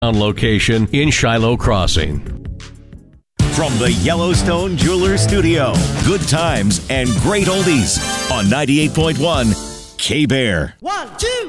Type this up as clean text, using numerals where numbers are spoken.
location in Shiloh Crossing. From the Yellowstone Jeweler Studio, good times and great oldies on 98.1 K-Bear. 1, 2.